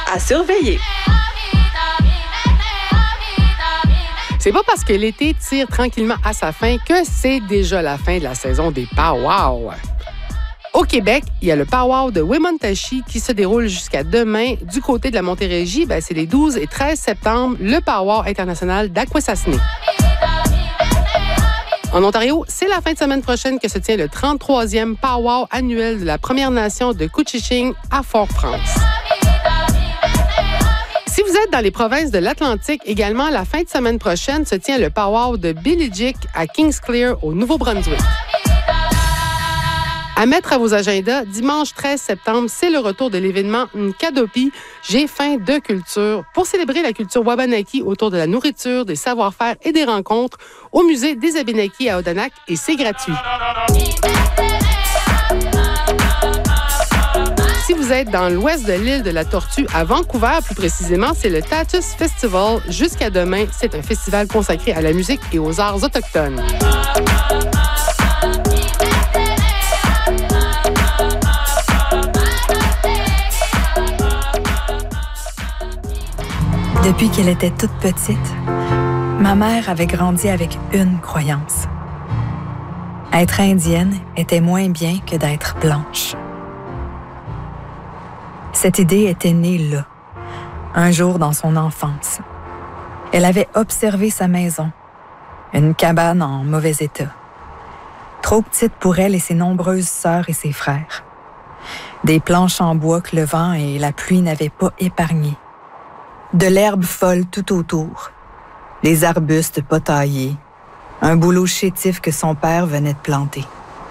à surveiller. C'est pas parce que l'été tire tranquillement à sa fin que c'est déjà la fin de la saison des Pow-Wow. Au Québec, il y a le Pow-Wow de Wemotaci qui se déroule jusqu'à demain. Du côté de la Montérégie, c'est les 12 et 13 septembre, le Pow-Wow international d'Akwesasne. En Ontario, c'est la fin de semaine prochaine que se tient le 33e Pow-Wow annuel de la Première Nation de Couchiching à Fort-France. Si vous êtes dans les provinces de l'Atlantique, également, la fin de semaine prochaine se tient le Pow-Wow de Billigick à Kingsclear, au Nouveau-Brunswick. À mettre à vos agendas, dimanche 13 septembre, c'est le retour de l'événement Nkadopi, J'ai faim de culture, pour célébrer la culture Wabanaki autour de la nourriture, des savoir-faire et des rencontres au musée des Abénakis à Odanak, et c'est gratuit. Si vous êtes dans l'ouest de l'île de la Tortue, à Vancouver plus précisément, c'est le Tatus Festival. Jusqu'à demain, c'est un festival consacré à la musique et aux arts autochtones. Depuis qu'elle était toute petite, ma mère avait grandi avec une croyance. Être indienne était moins bien que d'être blanche. Cette idée était née là, un jour dans son enfance. Elle avait observé sa maison, une cabane en mauvais état, trop petite pour elle et ses nombreuses sœurs et ses frères. Des planches en bois que le vent et la pluie n'avaient pas épargnées. De l'herbe folle tout autour, les arbustes pas taillés, un bouleau chétif que son père venait de planter.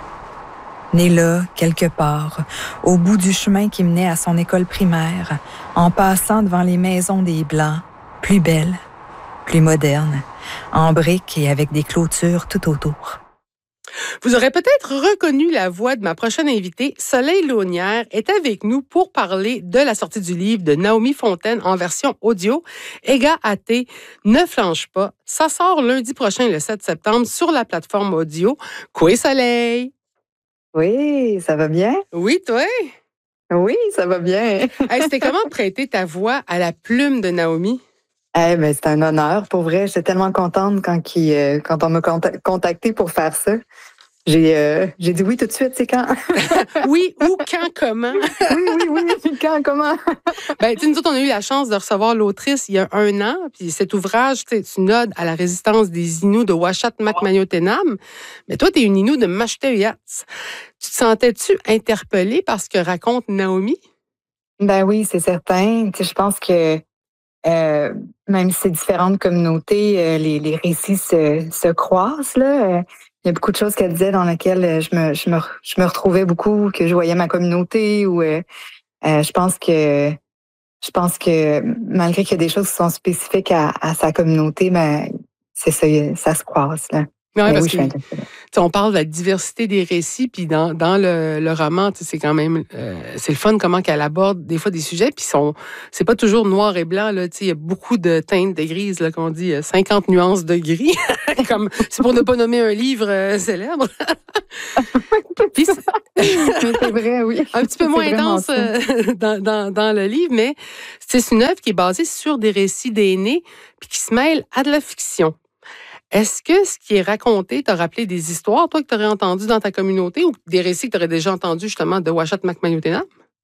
Née là, quelque part, au bout du chemin qui menait à son école primaire, en passant devant les maisons des Blancs, plus belles, plus modernes, en briques et avec des clôtures tout autour. Vous aurez peut-être reconnu la voix de ma prochaine invitée. Soleil Launière est avec nous pour parler de la sortie du livre de Naomi Fontaine en version audio. Ega Até, ne flanche pas. Ça sort lundi prochain, le 7 septembre, sur la plateforme audio. Quoi, Soleil? Oui, ça va bien? Oui, toi? Oui, ça va bien. Hey, c'était comment de prêter ta voix à la plume de Naomi? C'est un honneur, pour vrai. J'étais tellement contente quand on m'a contacté pour faire ça. J'ai dit oui tout de suite, c'est quand? Oui, où, quand, comment? Oui, quand, comment? Nous autres, on a eu la chance de recevoir l'autrice il y a 1 an, puis cet ouvrage, c'est une ode à la résistance des Inuits de Uashat Makmayotenam. Mais toi, tu es une Inou de Mashteuiats. Tu te sentais-tu interpellée par ce que raconte Naomi? Oui, c'est certain. Je pense que même si c'est différentes communautés, les récits se croisent, là. Il y a beaucoup de choses qu'elle disait dans lesquelles je me retrouvais beaucoup, que je voyais ma communauté, ou je pense que malgré qu'il y a des choses qui sont spécifiques à sa communauté, c'est ça se croise, là. Oui, parce que on parle de la diversité des récits, puis dans le roman, c'est quand même c'est le fun comment qu'elle aborde des fois des sujets, puis c'est pas toujours noir et blanc, là. Il y a beaucoup de teintes de grises, là, qu'on dit 50 nuances de gris, comme c'est pour ne pas nommer un livre célèbre. Puis c'est vrai, oui. Un petit peu moins intense dans le livre, mais c'est une œuvre qui est basée sur des récits d'aînés puis qui se mêle à de la fiction. Est-ce que ce qui est raconté t'a rappelé des histoires, toi, que tu aurais entendues dans ta communauté, ou des récits que tu aurais déjà entendus, justement, de Uashat Makmayotenam?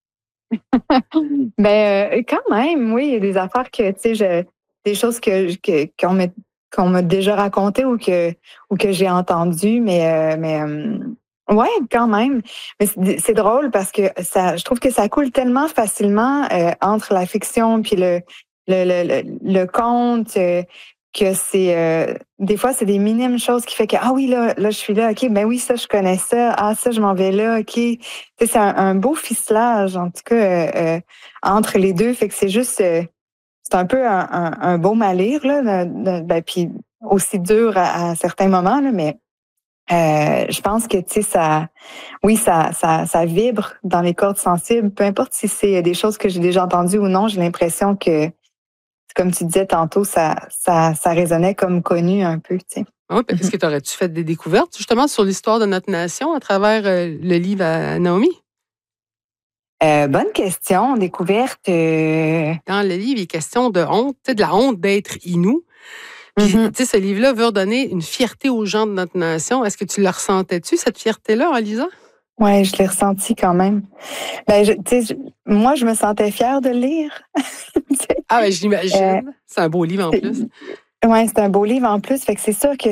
Quand même, oui, il y a des affaires que, des choses qu'on m'a déjà racontées ou que j'ai entendues, ouais, quand même. Mais c'est drôle parce que je trouve que ça coule tellement facilement entre la fiction puis le conte. Que c'est des fois c'est des minimes choses qui fait que oui là je suis là, ok, oui, ça je connais ça, ça je m'en vais là, ok. C'est un beau ficelage en tout cas entre les deux, fait que c'est juste c'est un peu un beau malire là, puis aussi dur à certains moments là, mais je pense que ça vibre dans les cordes sensibles, peu importe si c'est des choses que j'ai déjà entendues ou non. J'ai l'impression que, comme tu disais tantôt, ça résonnait comme connu un peu, tu sais. Oui, est-ce que t'aurais-tu fait des découvertes, justement, sur l'histoire de notre nation à travers le livre à Naomi? Bonne question. Découverte. Dans le livre, il est question de honte, de la honte d'être Inou. Puis, ce livre-là veut redonner une fierté aux gens de notre nation. Est-ce que tu la ressentais-tu, cette fierté-là, en lisant? Oui, je l'ai ressenti quand même. Moi, je me sentais fière de le lire. J'imagine. C'est un beau livre en plus. Oui, c'est un beau livre en plus. Fait que c'est sûr que,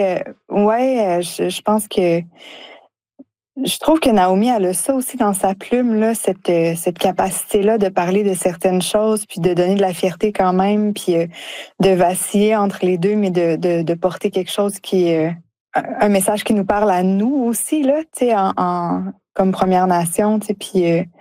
je pense que je trouve que Naomi, elle a ça aussi dans sa plume, là, cette capacité-là de parler de certaines choses, puis de donner de la fierté quand même, puis de vaciller entre les deux, mais de porter quelque chose qui est un message qui nous parle à nous aussi, là, comme Première Nation, puis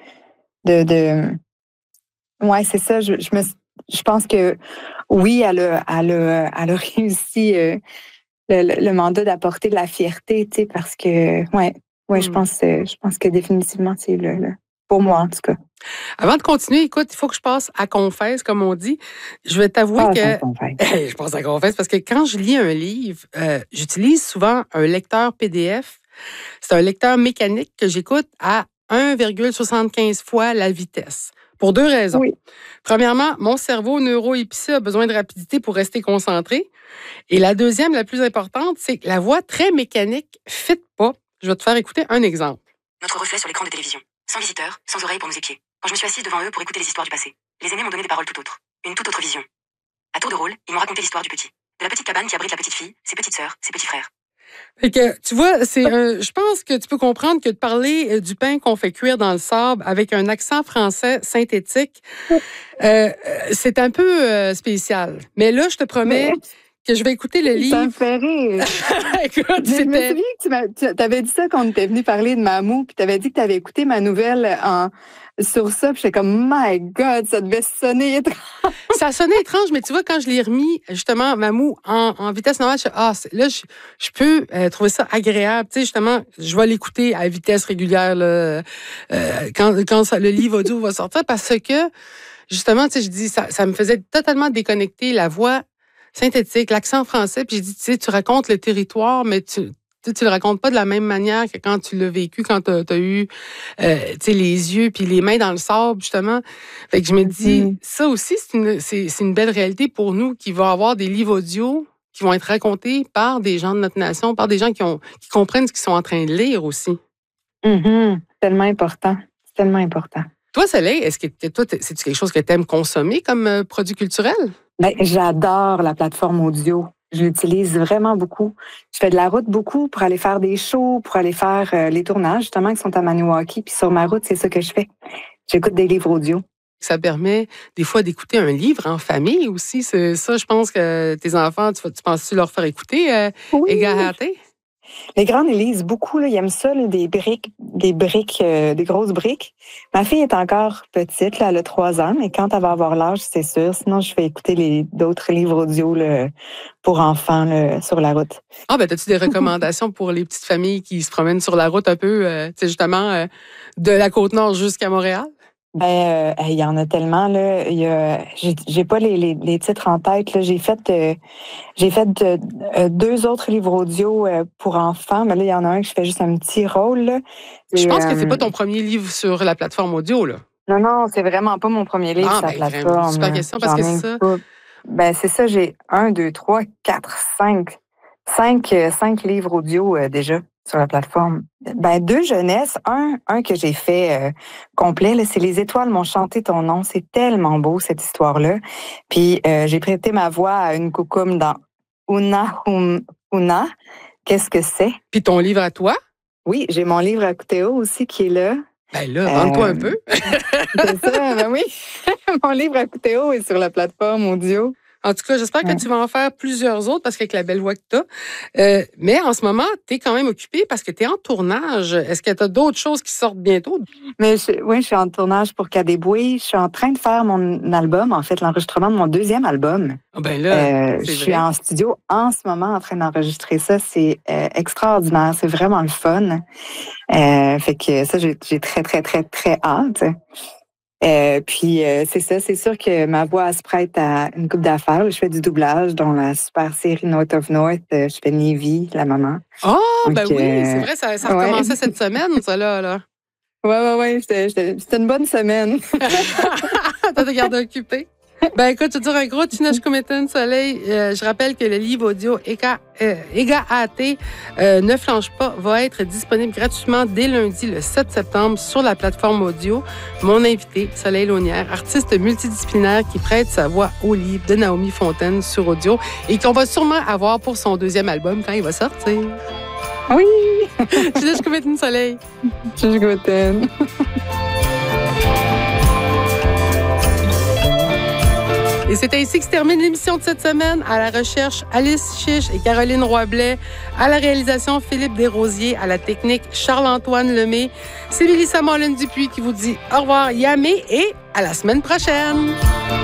ouais, c'est ça. Je pense que oui, elle a réussi le mandat d'apporter de la fierté, parce que je pense que définitivement c'est pour moi en tout cas. Avant de continuer, écoute, il faut que je passe à confesse, comme on dit. Je vais t'avouer que je passe à confesse parce que quand je lis un livre, j'utilise souvent un lecteur PDF. C'est un lecteur mécanique que j'écoute à 1,75 fois la vitesse. Pour 2 raisons. Oui. Premièrement, mon cerveau neuroépicé a besoin de rapidité pour rester concentré. Et la deuxième, la plus importante, c'est que la voix très mécanique ne fit pas. Je vais te faire écouter un exemple. Notre reflet sur l'écran de télévision. Sans visiteurs, sans oreilles pour nous épier. Quand je me suis assise devant eux pour écouter les histoires du passé, les aînés m'ont donné des paroles tout autres. Une toute autre vision. À tour de rôle, ils m'ont raconté l'histoire du petit. De la petite cabane qui abrite la petite fille, ses petites sœurs, ses petits frères. Fait que, tu vois, je pense que tu peux comprendre que de parler du pain qu'on fait cuire dans le sable avec un accent français synthétique, c'est un peu spécial. Mais là, je te promets que je vais écouter le livre. Ça me fait rire. Écoute, je me souviens que tu avais dit ça quand on était venu parler de Mamou, puis tu avais dit que tu avais écouté ma nouvelle sur ça, puis j'étais comme, my God, ça devait sonner étrange. Ça sonnait étrange, mais tu vois, quand je l'ai remis, justement, Mamou, en vitesse normale, je peux trouver ça agréable. Tu sais, justement, je vais l'écouter à vitesse régulière là, quand le livre audio va sortir, parce que, justement, tu sais, je dis, ça me faisait totalement déconnecter la voix synthétique, l'accent français, puis j'ai dit, tu sais, tu racontes le territoire, mais tu le racontes pas de la même manière que quand tu l'as vécu, quand tu as eu les yeux puis les mains dans le sable, justement. Fait que je me dis, ça aussi, c'est une belle réalité pour nous qui va avoir des livres audio qui vont être racontés par des gens de notre nation, par des gens qui comprennent ce qu'ils sont en train de lire aussi. Tellement important. C'est tellement important. Toi, Soleil, est-ce que c'est quelque chose que tu aimes consommer comme produit culturel? Ben, j'adore la plateforme audio. Je l'utilise vraiment beaucoup. Je fais de la route beaucoup pour aller faire des shows, pour aller faire les tournages, justement, qui sont à Maniwaki. Puis sur ma route, c'est ça que je fais. J'écoute des livres audio. Ça permet des fois d'écouter un livre en famille aussi. C'est ça, je pense que tes enfants, tu penses-tu leur faire écouter Égarhaté? Les grands, ils lisent beaucoup. Là. Ils aiment ça, là, des grosses briques. Ma fille est encore petite, là, elle a 3 ans, mais quand elle va avoir l'âge, c'est sûr. Sinon, je vais écouter d'autres livres audio là, pour enfants là, sur la route. Ah, ben, as-tu des recommandations pour les petites familles qui se promènent sur la route un peu, justement, de la Côte-Nord jusqu'à Montréal? Ben, il y en a tellement là. J'ai pas les titres en tête. Là. J'ai fait 2 autres livres audio pour enfants, mais là il y en a un que je fais juste un petit rôle. Là. Je pense que c'est pas ton premier livre sur la plateforme audio là. Non, c'est vraiment pas mon premier livre sur la plateforme. Super question parce que c'est ça. Ben c'est ça. J'ai 1, 2, 3, 4, 5 livres audio déjà sur la plateforme. Ben 2 jeunesse, un que j'ai fait complet, là, c'est Les étoiles m'ont chanté ton nom. C'est tellement beau cette histoire-là. Puis j'ai prêté ma voix à une coucoum dans Una. Qu'est-ce que c'est? Puis ton livre à toi? Oui, j'ai mon livre à Cootéo aussi qui est là. Ben là, vende-toi un peu. C'est ça, ben oui. Mon livre à Cootéo est sur la plateforme audio. En tout cas, j'espère que tu vas en faire plusieurs autres parce qu'avec la belle voix que tu as. Mais en ce moment, tu es quand même occupée parce que tu es en tournage. Est-ce que tu as d'autres choses qui sortent bientôt? Mais je suis en tournage pour Kadéboué. Je suis en train de faire mon album, en fait, l'enregistrement de mon 2e album. Ah ben là, je suis en studio en ce moment en train d'enregistrer ça. C'est extraordinaire. C'est vraiment le fun. Fait que ça, j'ai très, très, très, très hâte. Puis c'est ça, c'est sûr que ma voix se prête à une couple d'affaires. Je fais du doublage dans la super série North of North. Je fais Navy, la maman. Oh, ben oui, c'est vrai, ça a recommencé cette semaine, ça là. Ouais. C'était une bonne semaine. T'as te garder occupé. Ben écoute, je veux dire un gros Tinoche Cométon Soleil. Je rappelle que le livre audio Ega AT Ne flanche pas va être disponible gratuitement dès lundi, le 7 septembre, sur la plateforme audio. Mon invité, Soleil Launière, artiste multidisciplinaire qui prête sa voix au livre de Naomi Fontaine sur audio et qu'on va sûrement avoir pour son deuxième album quand il va sortir. Oui! Tinoche Cométon Soleil. Tinoche Cométon. Et c'est ainsi que se termine l'émission de cette semaine. À la recherche, Alice Chiche et Caroline Roy-Blais. À la réalisation, Philippe Desrosiers. À la technique, Charles-Antoine Lemay. C'est Mélissa Mollin-Dupuis qui vous dit au revoir, Yamé, et à la semaine prochaine.